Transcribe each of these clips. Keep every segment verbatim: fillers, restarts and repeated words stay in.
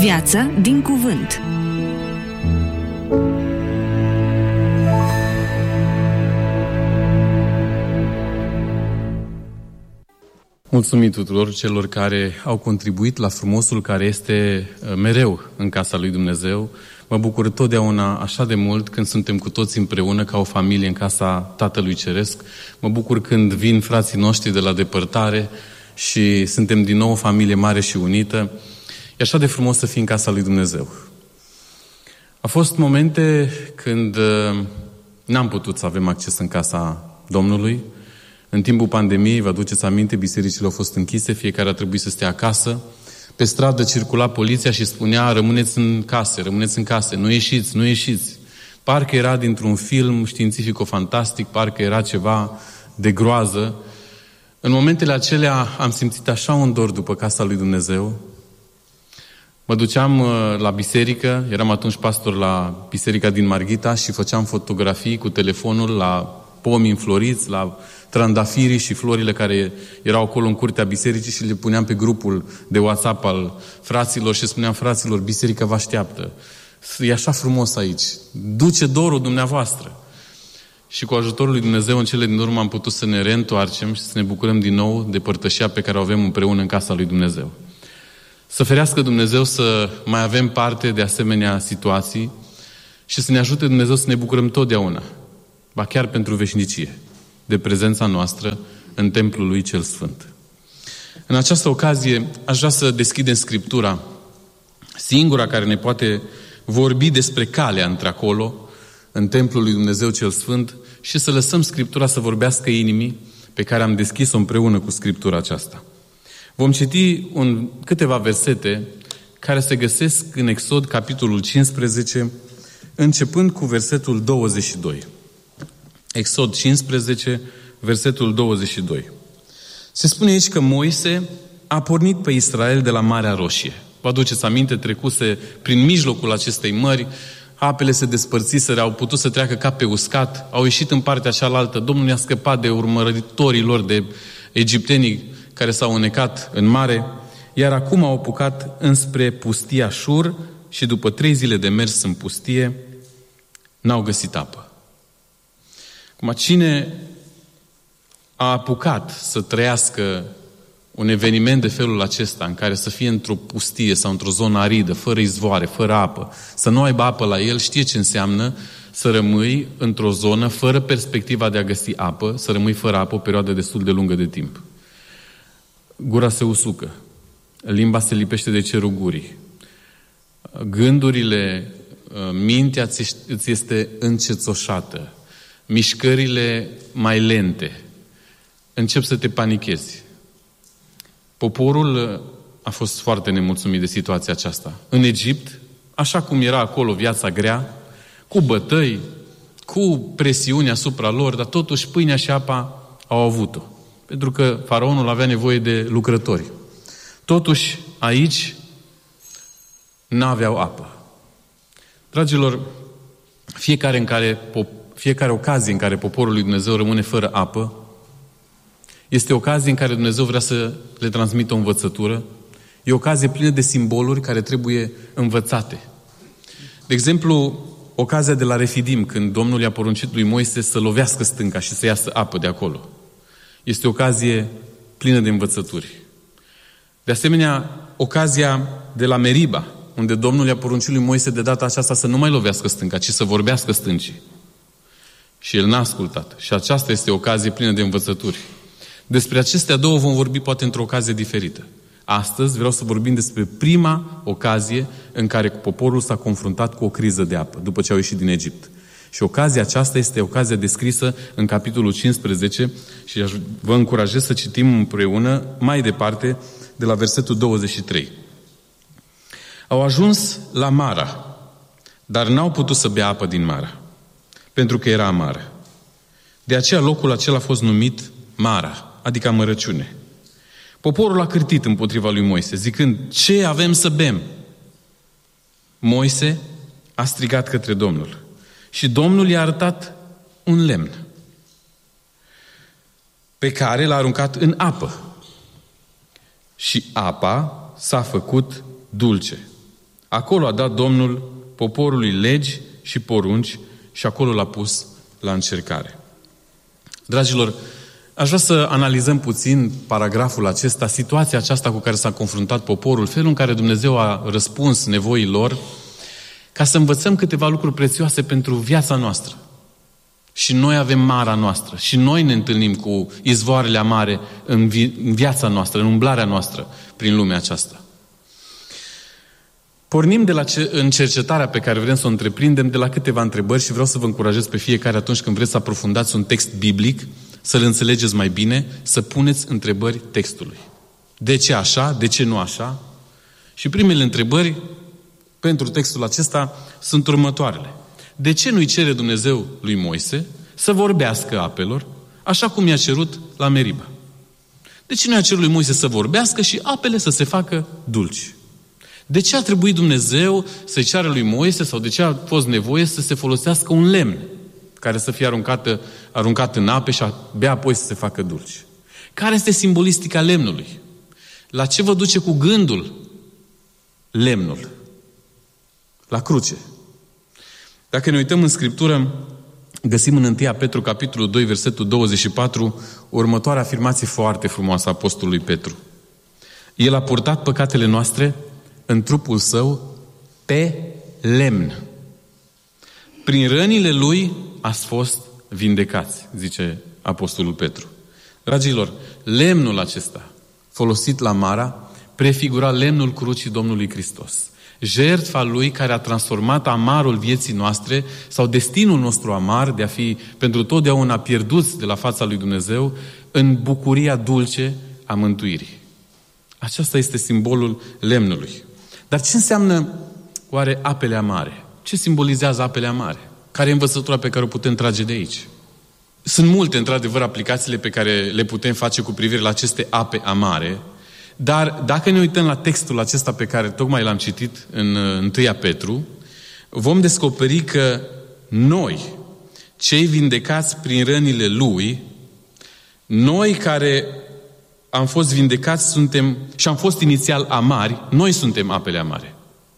Viață din cuvânt. Mulțumim tuturor celor care au contribuit la frumosul care este mereu în casa lui Dumnezeu. Mă bucur totdeauna așa de mult când suntem cu toți împreună ca o familie în casa Tatălui Ceresc. Mă bucur când vin frații noștri de la depărtare și suntem din nou o familie mare și unită. E așa de frumos să fii în casa lui Dumnezeu. Au fost momente când n-am putut să avem acces în casa Domnului. În timpul pandemiei, vă aduceți aminte, bisericile au fost închise, fiecare a trebuit să stea acasă. Pe stradă circula poliția și spunea, rămâneți în case, rămâneți în case, nu ieșiți, nu ieșiți. Parcă era dintr-un film științifico-fantastic, parcă era ceva de groază. În momentele acelea am simțit așa un dor după casa lui Dumnezeu. Mă duceam la biserică, eram atunci pastor la biserica din Marghita și făceam fotografii cu telefonul la pomii înfloriți, la trandafirii și florile care erau acolo în curtea bisericii și le puneam pe grupul de WhatsApp al fraților și spuneam, fraților, biserica vă așteaptă. E așa frumos aici. Duce dorul dumneavoastră. Și cu ajutorul lui Dumnezeu în cele din urmă am putut să ne reîntoarcem și să ne bucurăm din nou de părtășia pe care o avem împreună în casa lui Dumnezeu. Să ferească Dumnezeu să mai avem parte de asemenea situații și să ne ajute Dumnezeu să ne bucurăm totdeauna, ba chiar pentru veșnicie, de prezența noastră în templul lui cel sfânt. În această ocazie aș vrea să deschidem Scriptura, singura care ne poate vorbi despre calea într-acolo, în templul lui Dumnezeu cel sfânt, și să lăsăm Scriptura să vorbească inimii pe care am deschis-o împreună cu Scriptura aceasta. Vom citi un, câteva versete care se găsesc în Exod, capitolul cincisprezece, începând cu versetul douăzeci și doi. Exod cincisprezece, versetul douăzeci și doi. Se spune aici că Moise a pornit pe Israel de la Marea Roșie. Vă aduceți aminte, trecuse prin mijlocul acestei mări, apele se despărțiseră, au putut să treacă ca pe uscat, au ieșit în partea cealaltă, Domnul i-a scăpat de urmăritorii lor, de egiptenii care s-au înecat în mare, iar acum au apucat înspre pustia Șur și după trei zile de mers în pustie, n-au găsit apă. Acum, cine a apucat să trăiască un eveniment de felul acesta, în care să fie într-o pustie sau într-o zonă aridă, fără izvoare, fără apă, să nu aibă apă la el, știe ce înseamnă să rămâi într-o zonă fără perspectiva de a găsi apă, să rămâi fără apă o perioadă destul de lungă de timp. Gura se usucă, limba se lipește de cerul gurii, gândurile, mintea îți este încețoșată, mișcările mai lente, încep să te panichezi. Poporul a fost foarte nemulțumit de situația aceasta. În Egipt, așa cum era acolo viața grea, cu bătăi, cu presiuni asupra lor, dar totuși pâinea și apa au avut-o. Pentru că faraonul avea nevoie de lucrători. Totuși, aici n-aveau apă. Dragilor, fiecare, în care, fiecare ocazie în care poporul lui Dumnezeu rămâne fără apă, este o ocazie în care Dumnezeu vrea să le transmită o învățătură. E o ocazie plină de simboluri care trebuie învățate. De exemplu, ocazia de la Refidim, când Domnul i-a poruncit lui Moise să lovească stânca și să iasă apă de acolo. Este o ocazie plină de învățături. De asemenea, ocazia de la Meriba, unde Domnul i-a poruncit lui Moise de data aceasta să nu mai lovească stânca, ci să vorbească stâncii. Și el n-a ascultat. Și aceasta este o ocazie plină de învățături. Despre acestea două vom vorbi poate într-o ocazie diferită. Astăzi vreau să vorbim despre prima ocazie în care poporul s-a confruntat cu o criză de apă, după ce au ieșit din Egipt. Și ocazia aceasta este ocazia descrisă în capitolul cincisprezece și vă încurajez să citim împreună mai departe de la versetul douăzeci și trei. Au ajuns la Mara, dar n-au putut să bea apă din Mara, pentru că era amară. De aceea locul acela a fost numit Mara, adică amărăciune. Poporul a cârtit împotriva lui Moise, zicând, ce avem să bem? Moise a strigat către Domnul și Domnul i-a arătat un lemn pe care l-a aruncat în apă și apa s-a făcut dulce. Acolo a dat Domnul poporului legi și porunci și acolo l-a pus la încercare. Dragilor, aș vrea să analizăm puțin paragraful acesta, situația aceasta cu care s-a confruntat poporul, felul în care Dumnezeu a răspuns nevoilor, ca să învățăm câteva lucruri prețioase pentru viața noastră. Și noi avem marea noastră. Și noi ne întâlnim cu izvoarele amare în, vi- în viața noastră, în umblarea noastră prin lumea aceasta. Pornim de la ce, în cercetarea pe care vrem să o întreprindem de la câteva întrebări și vreau să vă încurajez pe fiecare atunci când vreți să aprofundați un text biblic, să-l înțelegeți mai bine, să puneți întrebări textului. De ce așa? De ce nu așa? Și primele întrebări pentru textul acesta sunt următoarele. De ce nu-i cere Dumnezeu lui Moise să vorbească apelor, așa cum i-a cerut la Meriba? De ce nu i-a cerut lui Moise să vorbească și apele să se facă dulci? De ce a trebuit Dumnezeu să-i ceară lui Moise sau de ce a fost nevoie să se folosească un lemn care să fie aruncat, aruncat în ape și abia apoi să se facă dulci? Care este simbolistica lemnului? La ce vă duce cu gândul lemnul? La cruce. Dacă ne uităm în Scriptură, găsim în întâi Petru, capitolul doi, versetul douăzeci și patru, următoarea afirmație foarte frumoasă a apostolului Petru. El a purtat păcatele noastre în trupul său pe lemn. Prin rănile lui ați fost vindecați, zice apostolul Petru. Dragilor, lemnul acesta, folosit la Mara, prefigura lemnul crucii Domnului Hristos. Jertfa lui care a transformat amarul vieții noastre sau destinul nostru amar de a fi pentru totdeauna pierduți de la fața lui Dumnezeu în bucuria dulce a mântuirii. Aceasta este simbolul lemnului. Dar ce înseamnă oare apele amare? Ce simbolizează apele amare? Care e învățătura pe care o putem trage de aici? Sunt multe, într-adevăr, aplicațiile pe care le putem face cu privire la aceste ape amare, dar dacă ne uităm la textul acesta pe care tocmai l-am citit în întâi Petru, vom descoperi că noi, cei vindecați prin rănile Lui, noi care am fost vindecați suntem și am fost inițial amari, noi suntem apele amare.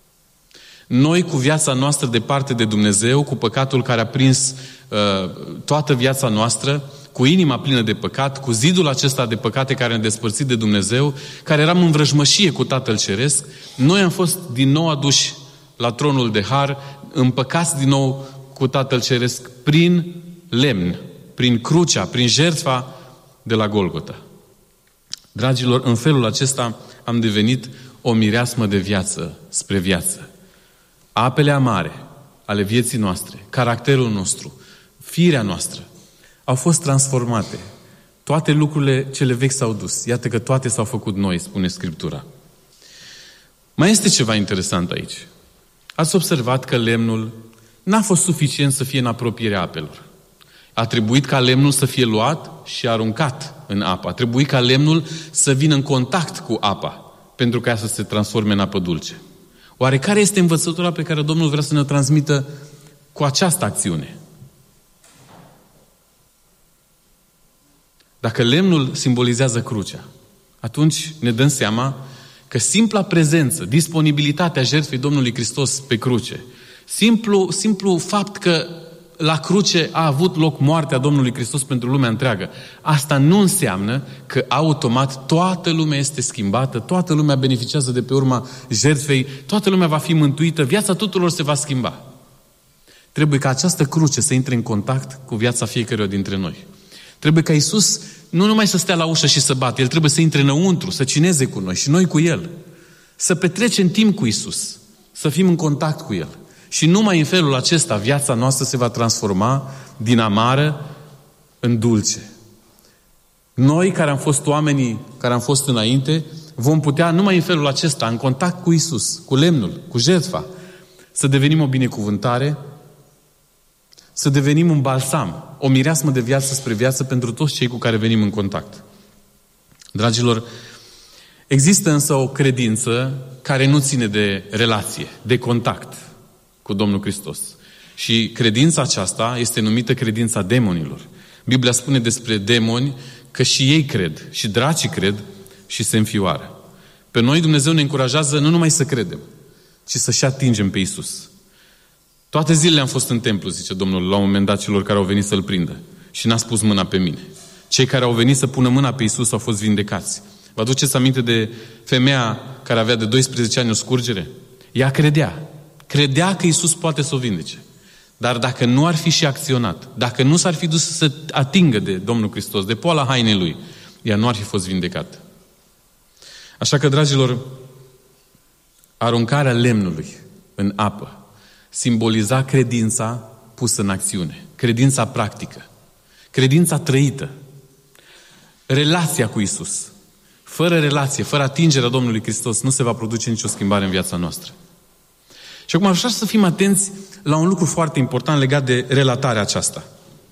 Noi cu viața noastră departe de Dumnezeu, cu păcatul care a prins uh, toată viața noastră, cu inima plină de păcat, cu zidul acesta de păcate care ne-a despărțit de Dumnezeu, care eram în vrăjmășie cu Tatăl Ceresc, noi am fost din nou aduși la tronul de har, împăcați din nou cu Tatăl Ceresc prin lemn, prin crucea, prin jertfa de la Golgota. Dragilor, în felul acesta am devenit o mireasmă de viață spre viață. Apele amare ale vieții noastre, caracterul nostru, firea noastră, au fost transformate. Toate lucrurile cele vechi s-au dus. Iată că toate s-au făcut noi, spune Scriptura. Mai este ceva interesant aici. Ați observat că lemnul n-a fost suficient să fie în apropierea apelor. A trebuit ca lemnul să fie luat și aruncat în apă. A trebuit ca lemnul să vină în contact cu apa pentru ca ea să se transforme în apă dulce. Oare care este învățătura pe care Domnul vrea să ne transmită cu această acțiune? Dacă lemnul simbolizează crucea, atunci ne dăm seama că simpla prezență, disponibilitatea jertfei Domnului Hristos pe cruce, simplu, simplu fapt că la cruce a avut loc moartea Domnului Hristos pentru lumea întreagă, asta nu înseamnă că automat toată lumea este schimbată, toată lumea beneficiază de pe urma jertfei, toată lumea va fi mântuită, viața tuturor se va schimba. Trebuie ca această cruce să intre în contact cu viața fiecăruia dintre noi. Trebuie ca Iisus nu numai să stea la ușă și să bată, El trebuie să intre înăuntru, să cineze cu noi și noi cu El. Să petrecem timp cu Iisus, să fim în contact cu El. Și numai în felul acesta viața noastră se va transforma din amară în dulce. Noi care am fost oamenii care am fost înainte, vom putea numai în felul acesta, în contact cu Iisus, cu lemnul, cu jertfa, să devenim o binecuvântare, să devenim un balsam, o mireasmă de viață spre viață pentru toți cei cu care venim în contact. Dragilor, există însă o credință care nu ține de relație, de contact cu Domnul Hristos. Și credința aceasta este numită credința demonilor. Biblia spune despre demoni că și ei cred, și dracii cred și se înfioară. Pe noi Dumnezeu ne încurajează nu numai să credem, ci să-și atingem pe Iisus. Toate zilele am fost în templu, zice Domnul, la un moment dat celor care au venit să-L prindă. Și n-a spus mâna pe mine. Cei care au venit să pună mâna pe Iisus au fost vindecați. Vă aduceți aminte de femeia care avea de doisprezece ani o scurgere? Ea credea. Credea că Iisus poate să o vindece. Dar dacă nu ar fi și acționat, dacă nu s-ar fi dus să atingă de Domnul Hristos, de poala hainei Lui, ea nu ar fi fost vindecată. Așa că, dragilor, aruncarea lemnului în apă simboliza credința pusă în acțiune, credința practică, credința trăită, relația cu Iisus. Fără relație, fără atingerea Domnului Hristos, nu se va produce nicio schimbare în viața noastră. Și acum aș vrea să fim atenți la un lucru foarte important legat de relatarea aceasta.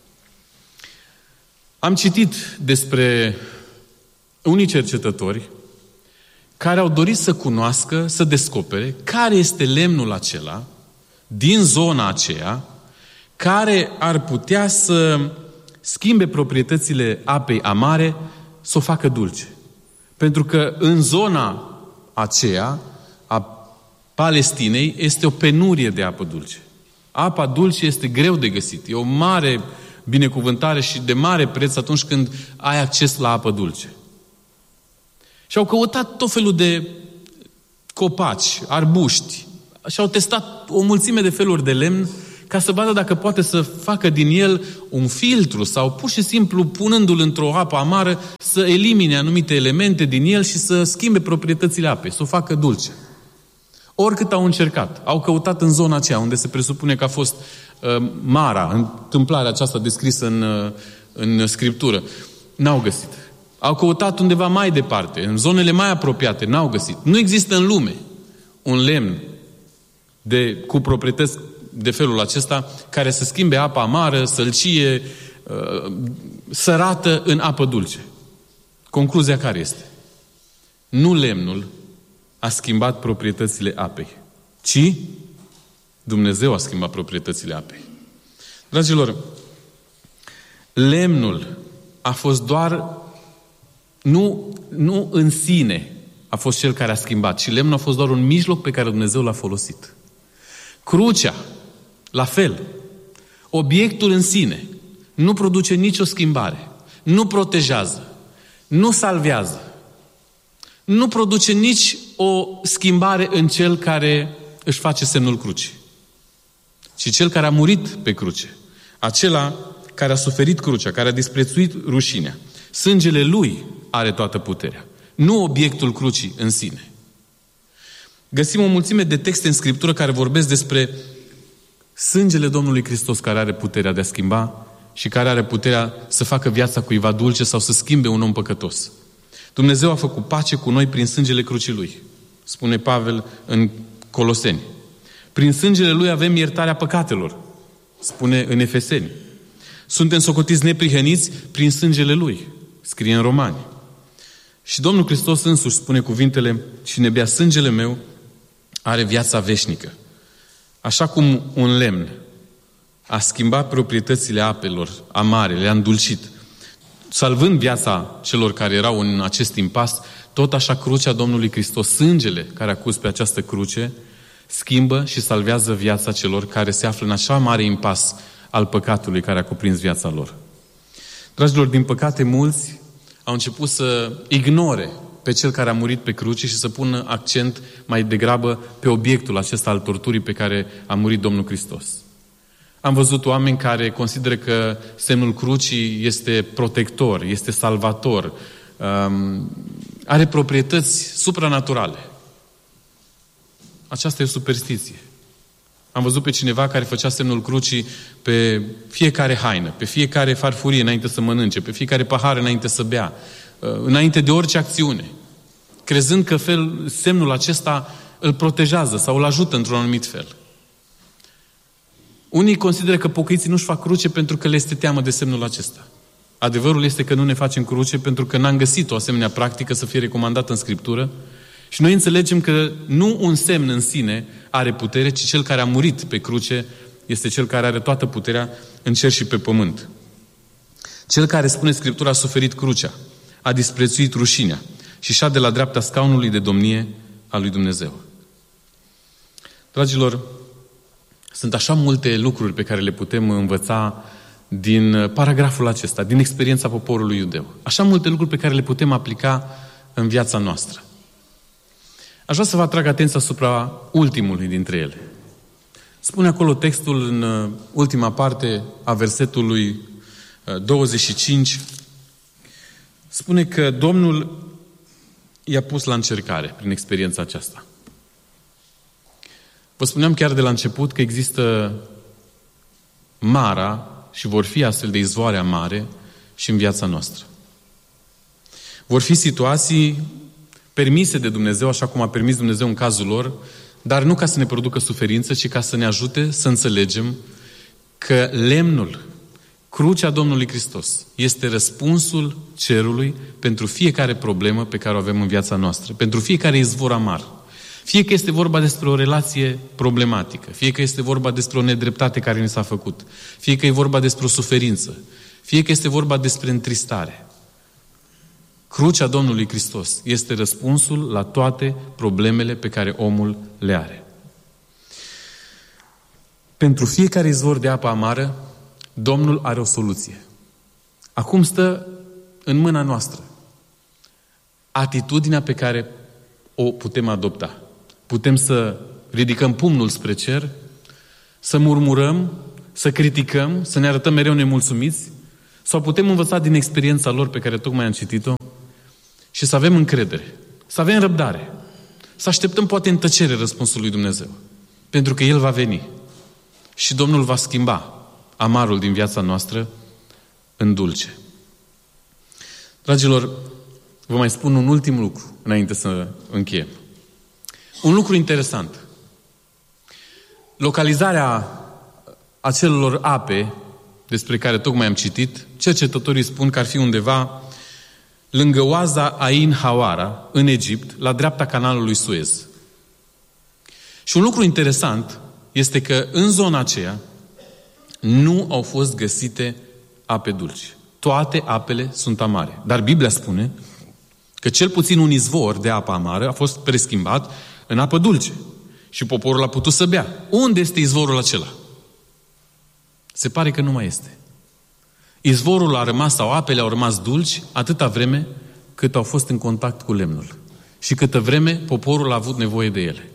Am citit despre unii cercetători care au dorit să cunoască, să descopere care este lemnul acela din zona aceea care ar putea să schimbe proprietățile apei amare, să o facă dulce. Pentru că în zona aceea a Palestinei este o penurie de apă dulce. Apa dulce este greu de găsit. E o mare binecuvântare și de mare preț atunci când ai acces la apă dulce. Și au căutat tot felul de copaci, arbuști, și au testat o mulțime de feluri de lemn ca să vadă dacă poate să facă din el un filtru sau pur și simplu punându-l într-o apă amară să elimine anumite elemente din el și să schimbe proprietățile apei, să o facă dulce. Oricât au încercat, au căutat în zona aceea unde se presupune că a fost uh, Mara, întâmplarea aceasta descrisă în, uh, în Scriptură. N-au găsit. Au căutat undeva mai departe, în zonele mai apropiate, n-au găsit. Nu există în lume un lemn de, cu proprietăți de felul acesta care să schimbe apa amară, sălcie, uh, sărată în apă dulce. Concluzia care este? Nu lemnul a schimbat proprietățile apei, ci Dumnezeu a schimbat proprietățile apei. Dragilor, lemnul a fost doar, nu, nu în sine a fost cel care a schimbat, ci lemnul a fost doar un mijloc pe care Dumnezeu l-a folosit. Crucea, la fel, obiectul în sine nu produce nicio schimbare, nu protejează, nu salvează, nu produce nici o schimbare în cel care își face semnul crucii. Și cel care a murit pe cruce, acela care a suferit crucea, care a disprețuit rușinea, sângele lui are toată puterea, nu obiectul crucii în sine. Găsim o mulțime de texte în Scriptură care vorbesc despre sângele Domnului Hristos care are puterea de a schimba și care are puterea să facă viața cuiva dulce sau să schimbe un om păcătos. Dumnezeu a făcut pace cu noi prin sângele crucii Lui, spune Pavel în Coloseni. Prin sângele Lui avem iertarea păcatelor, spune în Efeseni. Suntem socotiți neprihăniți prin sângele Lui, scrie în Romani. Și Domnul Hristos însuși spune cuvintele: cine bea sângele meu are viața veșnică. Așa cum un lemn a schimbat proprietățile apelor amare, le-a îndulcit, salvând viața celor care erau în acest impas, tot așa crucea Domnului Hristos, sângele care a curs pe această cruce, schimbă și salvează viața celor care se află în așa mare impas al păcatului care a cuprins viața lor. Dragilor, din păcate, mulți au început să ignore pe cel care a murit pe cruce și să pună accent mai degrabă pe obiectul acesta al torturii pe care a murit Domnul Hristos. Am văzut oameni care consideră că semnul crucii este protector, este salvator, um, are proprietăți supranaturale. Aceasta e o superstiție. Am văzut pe cineva care făcea semnul crucii pe fiecare haină, pe fiecare farfurie înainte să mănânce, pe fiecare pahar înainte să bea, înainte de orice acțiune, crezând că fel, semnul acesta îl protejează sau îl ajută într-un anumit fel. Unii consideră că pocăiții nu-și fac cruce pentru că le este teamă de semnul acesta. Adevărul este că nu ne facem cruce pentru că n-am găsit o asemenea practică să fie recomandată în Scriptură și noi înțelegem că nu un semn în sine are putere, ci cel care a murit pe cruce este cel care are toată puterea în cer și pe pământ. Cel care, spune Scriptura, a suferit crucea, a disprețuit rușinea și șade la dreapta scaunului de domnie a lui Dumnezeu. Dragilor, sunt așa multe lucruri pe care le putem învăța din paragraful acesta, din experiența poporului iudeu. Așa multe lucruri pe care le putem aplica în viața noastră. Aș vrea să vă atrag atenția asupra ultimului dintre ele. Spune acolo textul în ultima parte a versetului douăzeci și cinci, spune că Domnul i-a pus la încercare prin experiența aceasta. Vă spuneam chiar de la început că există mara și vor fi astfel de izvoare amare și în viața noastră. Vor fi situații permise de Dumnezeu, așa cum a permis Dumnezeu în cazul lor, dar nu ca să ne producă suferință, ci ca să ne ajute să înțelegem că lemnul, crucea Domnului Hristos, este răspunsul cerului pentru fiecare problemă pe care o avem în viața noastră, pentru fiecare izvor amar. Fie că este vorba despre o relație problematică, fie că este vorba despre o nedreptate care ni s-a făcut, fie că e vorba despre o suferință, fie că este vorba despre întristare. Crucea Domnului Hristos este răspunsul la toate problemele pe care omul le are. Pentru fiecare izvor de apă amară, Domnul are o soluție. Acum stă în mâna noastră atitudinea pe care o putem adopta. Putem să ridicăm pumnul spre cer, să murmurăm, să criticăm, să ne arătăm mereu nemulțumiți, sau putem învăța din experiența lor pe care tocmai am citit-o și să avem încredere, să avem răbdare, să așteptăm poate în tăcere răspunsul lui Dumnezeu. Pentru că El va veni și Domnul va schimba amarul din viața noastră în dulce. Dragilor, vă mai spun un ultim lucru înainte să încheiem. Un lucru interesant. Localizarea acelor ape despre care tocmai am citit, cercetătorii spun că ar fi undeva lângă oaza Ain Hawara, în Egipt, la dreapta canalului Suez. Și un lucru interesant este că în zona aceea nu au fost găsite ape dulci. Toate apele sunt amare. Dar Biblia spune că cel puțin un izvor de apă amară a fost preschimbat în apă dulce. Și poporul a putut să bea. Unde este izvorul acela? Se pare că nu mai este. Izvorul a rămas sau apele au rămas dulci atâta vreme cât au fost în contact cu lemnul. Și câtă vreme poporul a avut nevoie de ele.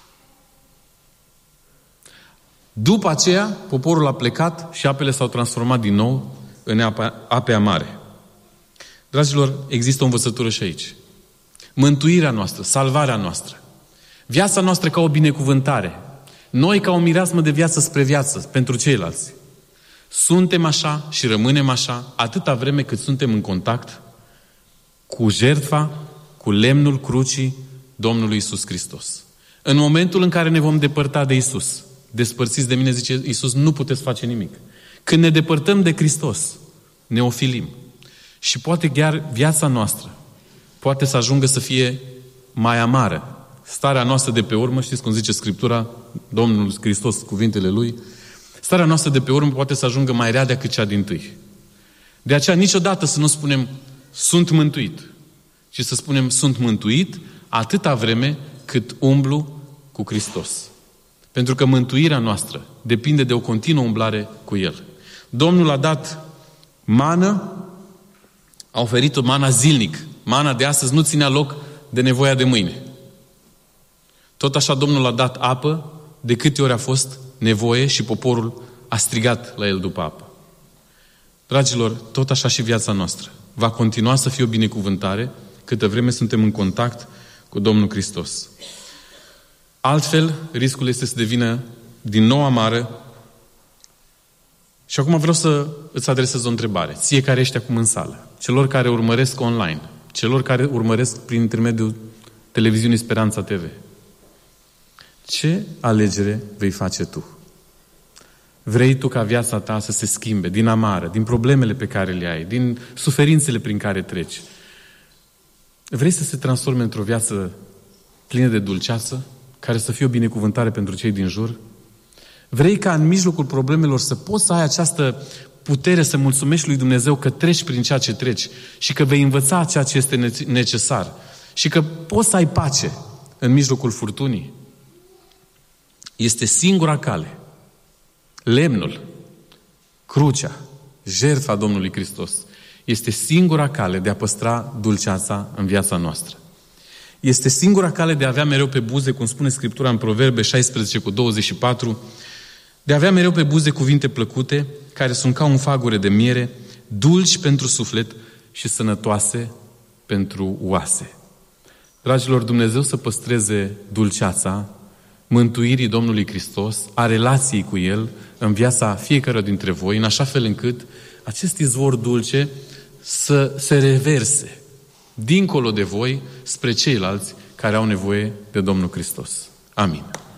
După aceea, poporul a plecat și apele s-au transformat din nou în ape, ape amare. Dragilor, există o învățătură și aici. Mântuirea noastră, salvarea noastră, viața noastră ca o binecuvântare, noi ca o mireasmă de viață spre viață pentru ceilalți. Suntem așa și rămânem așa atâta vreme cât suntem în contact cu jertfa, cu lemnul crucii Domnului Iisus Hristos. În momentul în care ne vom depărta de Iisus, despărțiți de mine, zice Iisus, nu puteți face nimic. Când ne depărtăm de Hristos, ne ofilim. Și poate chiar viața noastră poate să ajungă să fie mai amară. Starea noastră de pe urmă, știți cum zice Scriptura, Domnul Hristos, cuvintele Lui, starea noastră de pe urmă poate să ajungă mai rea decât cea dintâi. De aceea niciodată să nu spunem sunt mântuit, ci să spunem sunt mântuit atâta vreme cât umblu cu Hristos. Pentru că mântuirea noastră depinde de o continuă umblare cu El. Domnul a dat mană, a oferit-o mana zilnic. Mana de astăzi nu ținea loc de nevoia de mâine. Tot așa Domnul a dat apă de câte ori a fost nevoie și poporul a strigat la El după apă. Dragilor, tot așa și viața noastră va continua să fie o binecuvântare câtă vreme suntem în contact cu Domnul Hristos. Altfel, riscul este să devină din nou amară. Și acum vreau să îți adresez o întrebare. Ție care ești acum în sală, celor care urmăresc online, celor care urmăresc prin intermediul televiziunii Speranța T V. Ce alegere vei face tu? Vrei tu ca viața ta să se schimbe din amară, din problemele pe care le ai, din suferințele prin care treci? Vrei să se transforme într-o viață plină de dulceață, care să fie o binecuvântare pentru cei din jur? Vrei ca în mijlocul problemelor să poți să ai această putere să mulțumești lui Dumnezeu că treci prin ceea ce treci și că vei învăța ceea ce este necesar și că poți să ai pace în mijlocul furtunii? Este singura cale. Lemnul, crucea, jertfa Domnului Hristos este singura cale de a păstra dulceața în viața noastră. Este singura cale de a avea mereu pe buze, cum spune Scriptura în Proverbe șaisprezece cu douăzeci și patru, de a avea mereu pe buze cuvinte plăcute, care sunt ca un fagure de miere, dulci pentru suflet și sănătoase pentru oase. Dragilor, Dumnezeu să păstreze dulceața mântuirii Domnului Hristos, a relației cu El în viața fiecăruia dintre voi, în așa fel încât acest izvor dulce să se reverse dincolo de voi spre ceilalți care au nevoie de Domnul Hristos. Amin.